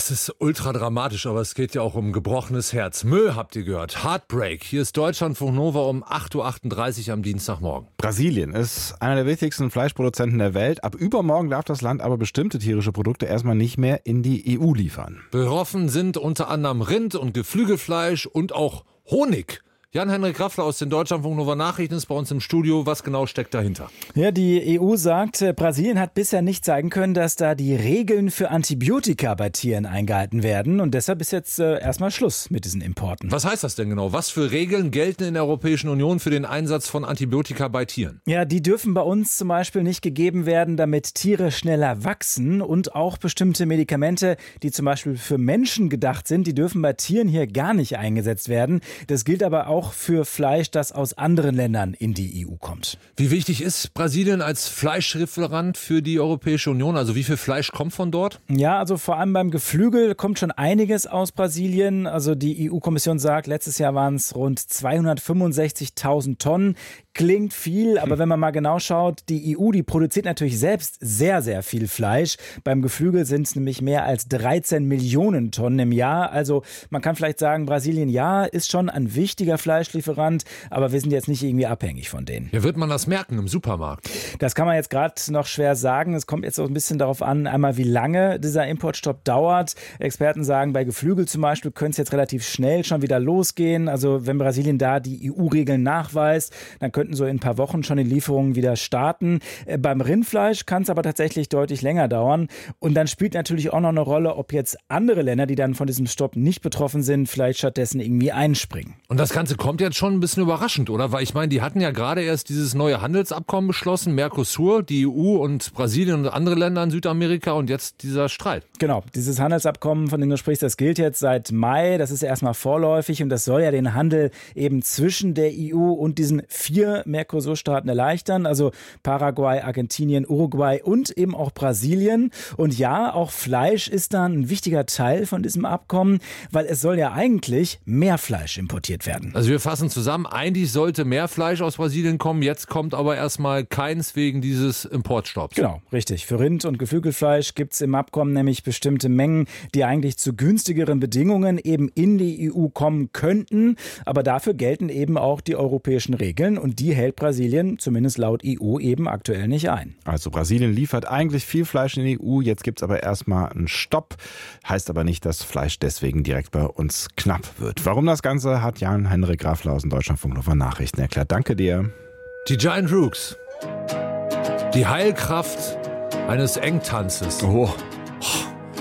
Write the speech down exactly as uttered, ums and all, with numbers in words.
Das ist ultra dramatisch, aber es geht ja auch um gebrochenes Herz. Müll habt ihr gehört. Heartbreak. Hier ist Deutschlandfunk Nova um acht Uhr achtunddreißig am Dienstagmorgen. Brasilien ist einer der wichtigsten Fleischproduzenten der Welt. Ab übermorgen darf das Land aber bestimmte tierische Produkte erstmal nicht mehr in die E U liefern. Betroffen sind unter anderem Rind- und Geflügelfleisch und auch Honig. Jan-Henrik Raffler aus den Deutschlandfunk Nova Nachrichten ist bei uns im Studio. Was genau steckt dahinter? Ja, die E U sagt, Brasilien hat bisher nicht zeigen können, dass da die Regeln für Antibiotika bei Tieren eingehalten werden. Und deshalb ist jetzt äh, erstmal Schluss mit diesen Importen. Was heißt das denn genau? Was für Regeln gelten in der Europäischen Union für den Einsatz von Antibiotika bei Tieren? Ja, die dürfen bei uns zum Beispiel nicht gegeben werden, damit Tiere schneller wachsen. Und auch bestimmte Medikamente, die zum Beispiel für Menschen gedacht sind, die dürfen bei Tieren hier gar nicht eingesetzt werden. Das gilt aber auch für Fleisch, das aus anderen Ländern in die E U kommt. Wie wichtig ist Brasilien als Fleischlieferant für die Europäische Union? Also wie viel Fleisch kommt von dort? Ja, also vor allem beim Geflügel kommt schon einiges aus Brasilien. Also die E U-Kommission sagt, letztes Jahr waren es rund zweihundertfünfundsechzigtausend Tonnen. Klingt viel, aber wenn man mal genau schaut, die E U, die produziert natürlich selbst sehr, sehr viel Fleisch. Beim Geflügel sind es nämlich mehr als dreizehn Millionen Tonnen im Jahr. Also man kann vielleicht sagen, Brasilien, ja, ist schon ein wichtiger Fleischlieferant, aber wir sind jetzt nicht irgendwie abhängig von denen. Ja, wird man das merken im Supermarkt? Das kann man jetzt gerade noch schwer sagen. Es kommt jetzt auch ein bisschen darauf an, einmal wie lange dieser Importstopp dauert. Experten sagen, bei Geflügel zum Beispiel könnte es jetzt relativ schnell schon wieder losgehen. Also wenn Brasilien da die E U-Regeln nachweist, dann könnten so in ein paar Wochen schon die Lieferungen wieder starten. Äh, beim Rindfleisch kann es aber tatsächlich deutlich länger dauern. Und dann spielt natürlich auch noch eine Rolle, ob jetzt andere Länder, die dann von diesem Stopp nicht betroffen sind, vielleicht stattdessen irgendwie einspringen. Und das Ganze kommt jetzt schon ein bisschen überraschend, oder? Weil ich meine, die hatten ja gerade erst dieses neue Handelsabkommen beschlossen, Mercosur, die E U und Brasilien und andere Länder in Südamerika und jetzt dieser Streit. Genau, dieses Handelsabkommen, von dem du sprichst, das gilt jetzt seit Mai. Das ist erstmal vorläufig und das soll ja den Handel eben zwischen der E U und diesen vier Mercosur-Staaten erleichtern, also Paraguay, Argentinien, Uruguay und eben auch Brasilien. Und ja, auch Fleisch ist dann ein wichtiger Teil von diesem Abkommen, weil es soll ja eigentlich mehr Fleisch importiert werden. Also wir fassen zusammen, eigentlich sollte mehr Fleisch aus Brasilien kommen, jetzt kommt aber erstmal keins wegen dieses Importstopps. Genau, richtig. Für Rind- und Geflügelfleisch gibt es im Abkommen nämlich bestimmte Mengen, die eigentlich zu günstigeren Bedingungen eben in die E U kommen könnten. Aber dafür gelten eben auch die europäischen Regeln und die hält Brasilien, zumindest laut E U, eben aktuell nicht ein. Also Brasilien liefert eigentlich viel Fleisch in die E U, jetzt gibt es aber erstmal einen Stopp. Heißt aber nicht, dass Fleisch deswegen direkt bei uns knapp wird. Warum das Ganze, hat Jan-Henrik Raffler aus den Deutschlandfunk Nova Nachrichten erklärt. Danke dir. Die Giant Rooks. Die Heilkraft eines Engtanzes. Oh.